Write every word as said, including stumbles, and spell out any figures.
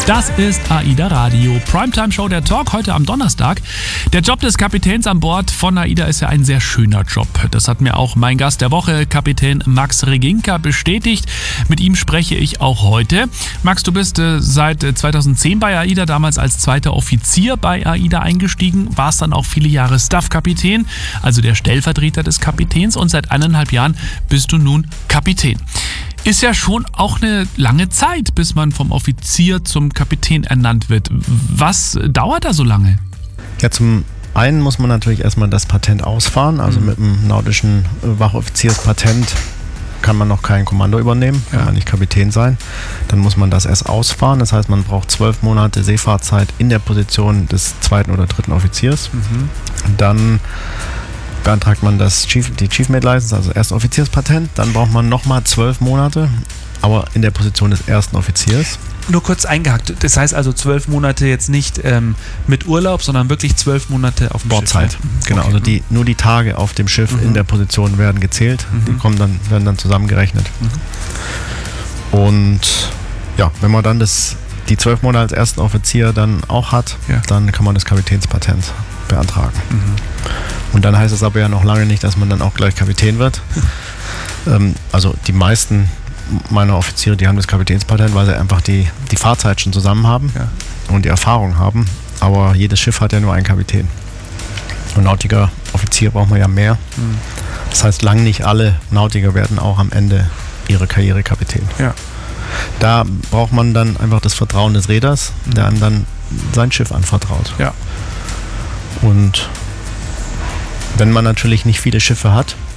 Das ist AIDA Radio, Primetime Show, der Talk heute am Donnerstag. Der Job des Kapitäns an Bord von AIDA ist ja ein sehr schöner Job. Das hat mir auch mein Gast der Woche, Kapitän Max Reginka, bestätigt. Mit ihm spreche ich auch heute. Max, du bist äh, seit zweitausendzehn bei AIDA, damals als zweiter Offizier bei AIDA eingestiegen, warst dann auch viele Jahre Staff-Kapitän, also der Stellvertreter des Kapitäns, und seit eineinhalb Jahren bist du nun Kapitän. Ist ja schon auch eine lange Zeit, bis man vom Offizier zum Kapitän ernannt wird. Was dauert da so lange? Ja, zum einen muss man natürlich erstmal das Patent ausfahren. Also mhm. mit dem nautischen Wachoffizierspatent kann man noch kein Kommando übernehmen, kann ja. man nicht Kapitän sein. Dann muss man das erst ausfahren. Das heißt, man braucht zwölf Monate Seefahrtzeit in der Position des zweiten oder dritten Offiziers. Mhm. Dann beantragt man das Chief, die Chief Mate License, also Erstoffizierspatent. Dann braucht man nochmal zwölf Monate, aber in der Position des ersten Offiziers. Nur kurz eingehakt, das heißt also zwölf Monate jetzt nicht ähm, mit Urlaub, sondern wirklich zwölf Monate auf dem Bordzeit. Schiff. Genau, Okay. also die, nur die Tage auf dem Schiff mhm. in der Position werden gezählt, mhm. die kommen dann, werden dann zusammengerechnet. Mhm. Und ja, wenn man dann das, die zwölf Monate als ersten Offizier dann auch hat, ja. dann kann man das Kapitänspatent beantragen. Mhm. Und dann heißt es aber ja noch lange nicht, dass man dann auch gleich Kapitän wird. ähm, also die meisten meiner Offiziere, die haben das Kapitänspatent, weil sie einfach die, die Fahrzeit schon zusammen haben ja. und die Erfahrung haben. Aber jedes Schiff hat ja nur einen Kapitän. Und Nautiker, Offizier braucht man ja mehr. Mhm. Das heißt, lang nicht alle Nautiker werden auch am Ende ihrer Karriere Kapitän. Ja. Da braucht man dann einfach das Vertrauen des Reeders, mhm. der einem dann sein Schiff anvertraut. Ja. Und wenn man natürlich nicht viele Schiffe hat,